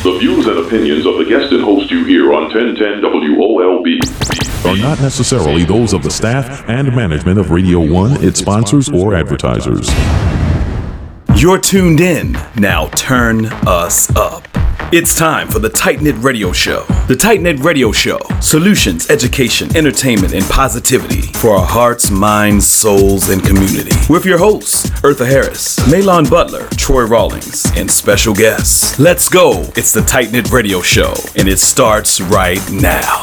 The views and opinions of the guest and host you hear on 1010 WOLB are not necessarily those of the staff and management of Radio 1, its sponsors, or advertisers. You're tuned in. Now turn us up. It's time for the Tight Knit Radio Show. The Tight Knit Radio Show. Solutions, education, entertainment, and positivity for our hearts, minds, souls, and community. With your hosts, Eartha Harris, Maylon Butler, Troy Rawlings, and special guests. Let's go. It's the Tight Knit Radio Show, and it starts right now.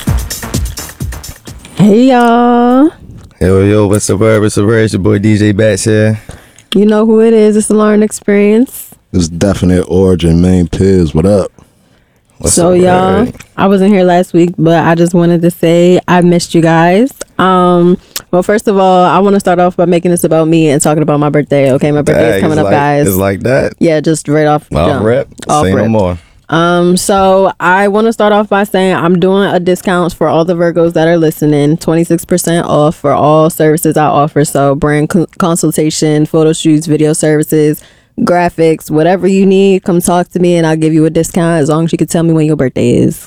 Hey, y'all. Yo, what's up, It's your boy DJ Bats here. You know who it is. It's the Lauren Experience. It's Definite Origin, Main Piz. What up? What's so, up, y'all, I wasn't here last week, but I just wanted to say I missed you guys. Well, first of all, I want to start off by making this about me and talking about my birthday. Okay, my birthday is coming up, guys. It's like that? Yeah, just right off. Off rip? Say no more. So I want to start off by saying I'm doing a discount for all the Virgos that are listening, 26% off for all services I offer. So brand consultation, photo shoots, video services, graphics, whatever you need, come talk to me and I'll give you a discount as long as you can tell me when your birthday is.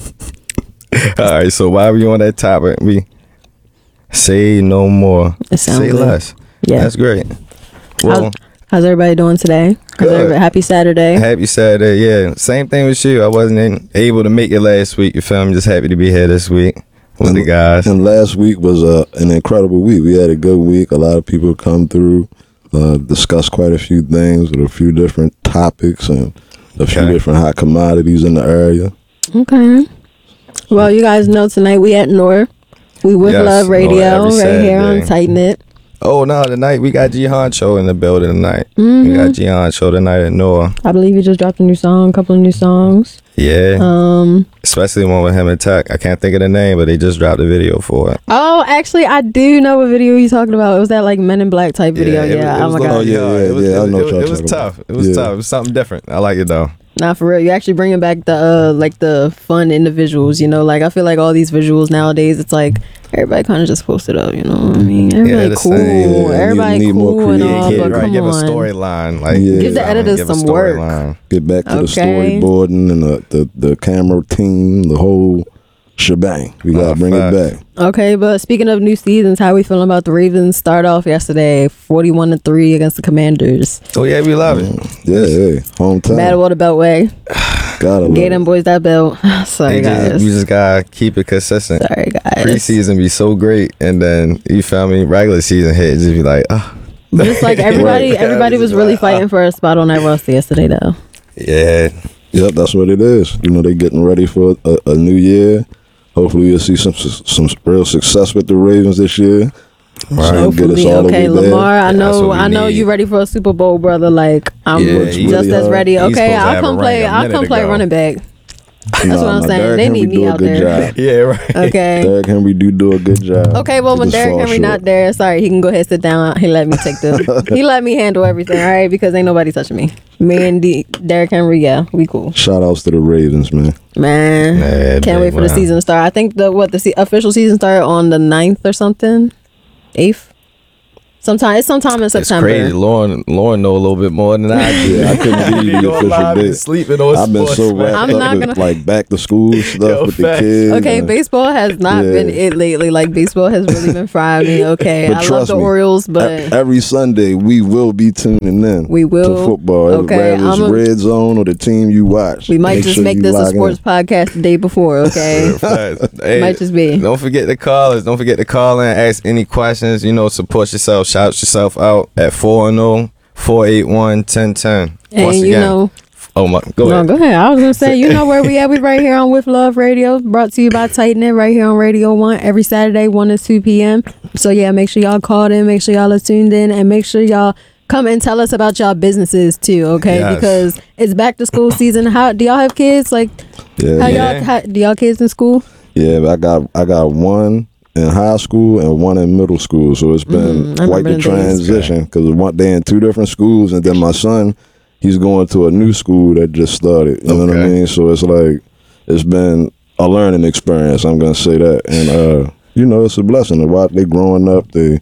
All right, so while we on that topic, we say no more, say good. less. Yeah, that's great. Well, how's everybody doing today? Happy Saturday. Happy Saturday. Yeah, same thing with you. I wasn't able to make it last week. You feel me? Just happy to be here this week with the guys. And last week was an incredible week. We had a good week. A lot of people come through. Discuss quite a few things with a few different topics and a few different hot commodities in the area. Okay. Well, you guys know tonight we at NOR. We with Love Radio right here on Tight Knit. Oh no, tonight we got G Honcho in the building tonight. We got G Honcho tonight at NOR. I believe you just dropped a new song, a couple of new songs. Yeah. Especially one with him and Tech. I can't think of the name, but they just dropped a video for it. Oh, actually, I do know what video you're talking about. It was that like Men in Black type video. Yeah. Oh my God. It was tough. It was tough. It was something different. I like it though. Nah, for real. You actually bringing back the like the fun individuals. You know, like I feel like all these visuals nowadays, it's like everybody kind of just posted up. You know what I mean? Everybody cool. Everybody cool and all. But come give a on. storyline. Like give the editors some work. Get back to the storyboarding and the camera team, the whole shebang. We gotta bring it back. Okay, but speaking of new seasons, how we feeling about the Ravens? Start off yesterday, 41-3 against the Commanders. Oh yeah, we love it. Yeah, hometown. Battle of the Beltway. Gotta get them boys that belt. Sorry guys. You just gotta keep it consistent. Sorry guys. Preseason be so great, and then you feel me. Regular season hit, just be like, But it's like everybody was really fighting for a spot on that roster yesterday, though. Yeah. Yep, that's what it is. You know, they getting ready for a new year. Hopefully we'll see some real success with the Ravens this year. Right. Hopefully, okay, Lamar. I know you ready for a Super Bowl, brother. Like I'm just as ready. Okay, I'll come play running back. That's what I'm saying. They need me out there. Yeah, right. Okay. Derrick Henry do a good job. Okay, well when Derrick Henry not there, sorry, he can go ahead and sit down. He let me he let me handle everything, all right? Because ain't nobody touching me. Me and Derrick Henry, yeah, we cool. Shout outs to the Ravens, man. Man, can't wait for the season to start. I think the official season started on the 9th or something, 8th. It's sometime in September. It's crazy. Lauren know a little bit more than I do. I couldn't believe the official date. Sleeping on I've been so wrapped up with like back to school stuff with the kids. Okay, baseball has not been it lately. Like baseball has really been frying me. Okay, I love the Orioles, but every Sunday we will be tuning in. We will to football. Okay, whether it's Red Zone or the team you watch. We might just make this a sports podcast the day before. Okay, hey, might just be. Don't forget the callers. Don't forget to call in, ask any questions. You know, support yourself. Shout yourself out at 410-481-1010. And once again, go ahead. Go ahead. I was gonna say, you know where we at? We right here on With Love Radio, brought to you by Tight Knit, right here on Radio 1 every Saturday 1 to 2 p.m. So yeah, make sure y'all called in, make sure y'all are tuned in, and make sure y'all come and tell us about y'all businesses too, okay? Yes. Because it's back to school season. How do y'all have kids? Like, do y'all kids in school? Yeah, I got one in high school and one in middle school, so it's been quite the transition because they're in two different schools, and then my son, he's going to a new school that just started. You know what I mean? So it's like it's been a learning experience. I'm gonna say that, and you know, it's a blessing to watch they growing up. They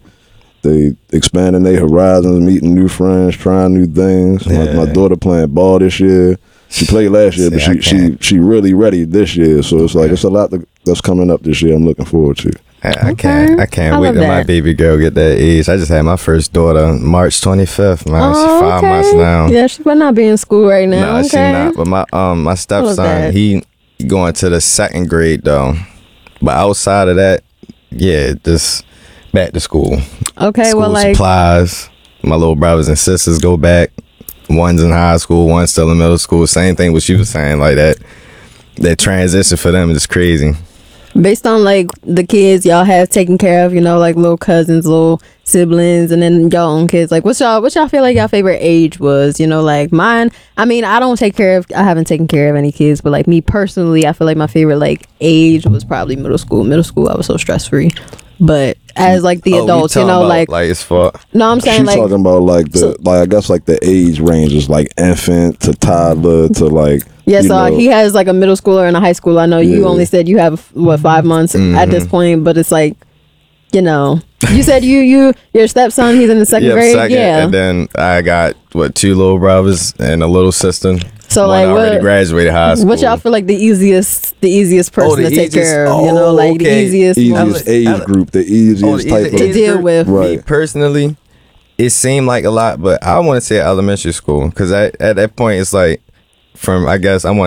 expanding their horizons, meeting new friends, trying new things. My daughter playing ball this year. She played last year, but she really ready this year. So it's like it's a lot that's coming up this year. I'm looking forward to. I can't wait till my baby girl get that age. I just had my first daughter March 25th, man. She's 5 months now. Yeah, she better not be in school right now. No, she not. But my stepson, he going to the 2nd grade though. But outside of that, yeah, just back to school. Okay, school supplies. My little brothers and sisters go back. One's in high school, one's still in middle school. Same thing what you was saying, like that transition for them is crazy. Based on like the kids y'all have taken care of, you know, like little cousins, little siblings, and then y'all own kids, like what y'all feel like y'all favorite age was? You know, like mine, I mean, I haven't taken care of any kids, but like me personally, I feel like my favorite like age was probably middle school. I was so stress free. But as like the adults, you know, like it's for no, I'm saying she's like talking about like I guess like the age ranges, like infant to toddler to like. Yeah, so he has like a middle schooler and a high schooler. I know you only said you have 5 months at this point, but it's like, you know, you said your stepson, he's in the 2nd grade. Yeah, and then I got 2 little brothers and a little sister. So one like already graduated high school. What y'all feel like the easiest person to take care of? You know, like the easiest age group, the easiest type to deal with. Right. Me personally, it seemed like a lot, but I want to say elementary school because at that point it's like from like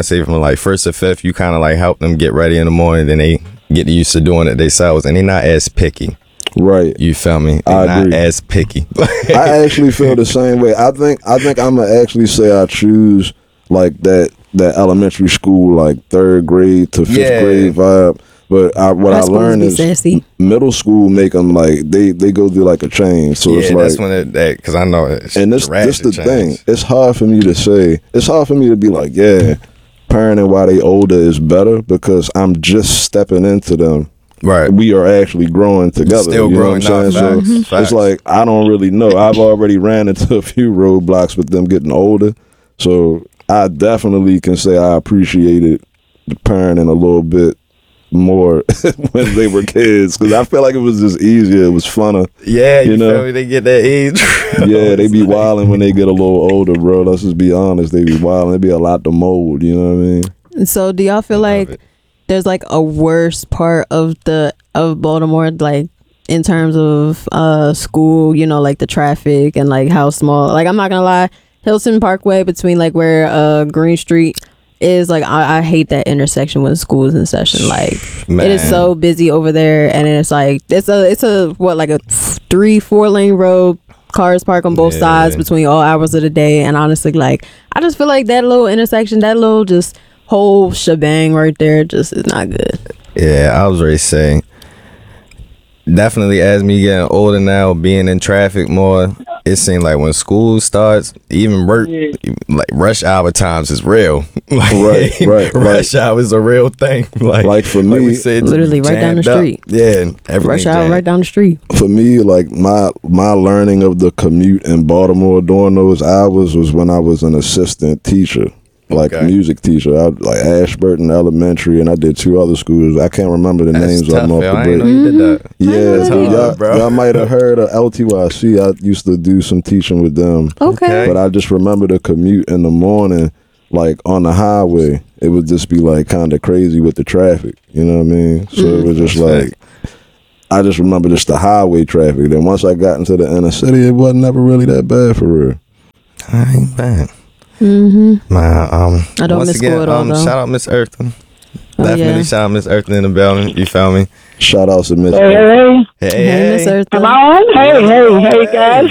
1st to 5th, you kind of like help them get ready in the morning, then they get used to doing it themselves, and they're not as picky. Right. You feel me? They're not agree. As picky. I actually feel the same way. I think I'm gonna actually say I choose like that elementary school, like 3rd grade to 5th grade vibe. But what I learned is middle school make them like they go through like a change. So it's like that's when because I know it's and this the thing. It's hard for me to say. It's hard for me to be like, yeah, parenting while they older is better because I'm just stepping into them. Right. We are actually growing together. Still growing. Know what I'm saying? So it's like I don't really know. I've already ran into a few roadblocks with them getting older. So I definitely can say I appreciated the parenting a little bit more when they were kids because I feel like it was just easier. It was funner. Yeah, you know, feel me? They get that age. Yeah, they be wilding when they get a little older, bro. Let's just be honest. They be wilding. They be a lot to mold. You know what I mean? So, do y'all feel like there's like a worse part of Baltimore, like in terms of school? You know, like the traffic and like how small. Like I'm not gonna lie, Hilton Parkway between like where Green Street is, like I hate that intersection when school is in session. Like it is so busy over there, and it's like it's a what, like a 3-4 lane road, cars park on both sides between all hours of the day. And honestly, like I just feel like that little intersection, that little just whole shebang right there just is not good. Yeah, I was ready to say definitely as me getting older now, being in traffic more, it seems like when school starts, even work, like rush hour times is real. Like, right. Rush hour is a real thing. Like for me, we said, literally right down the street. Yeah, everything. Rush hour right down the street. For me, like my learning of the commute in Baltimore during those hours was when I was an assistant teacher. Like music teacher, like Ashburton Elementary, and I did 2 other schools. I can't remember the names of them off the break. I didn't know you did that. Yeah, y'all might have heard of LTYC. I used to do some teaching with them. Okay. But I just remember the commute in the morning, like on the highway, it would just be like kind of crazy with the traffic. You know what I mean? So it was just like, I just remember just the highway traffic. Then once I got into the inner city, it wasn't never really that bad for real. I ain't bad. Mm-hmm. I don't miss school at all, though. Shout out Miss Earthen. Definitely shout out Miss Earthen in the building. You feel me? Shout out to Miss Hey, Miss Earthen. Am I on? Hey.